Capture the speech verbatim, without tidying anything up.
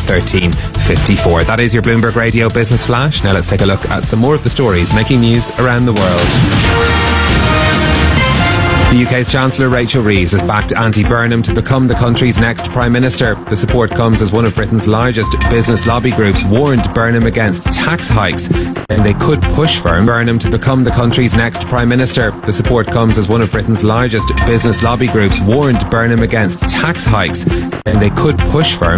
thirteen fifty-four. That is your Bloomberg Radio Business Flash. Now let's take a look at some more of the stories making news around the world. The U K's Chancellor Rachel Reeves has backed Andy Burnham to become the country's next Prime Minister. The support comes as one of Britain's largest business lobby groups warned Burnham against tax hikes, and they could push for Burnham to become the country's next Prime Minister. The support comes as one of Britain's largest business lobby groups warned Burnham against tax hikes, and they could push for